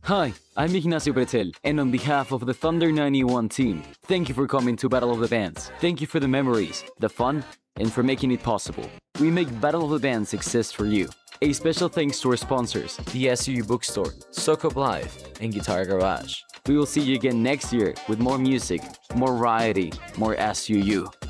Hi, I'm Ignacio Pretel, and on behalf of the Thunder 91 team, thank you for coming to Battle of the Bands. Thank you for the memories, the fun, and for making it possible. We make Battle of the Bands exist for you. A special thanks to our sponsors, the SUU Bookstore, Socop Live, and Guitar Garage. We will see you again next year with more music, more variety, more SUU.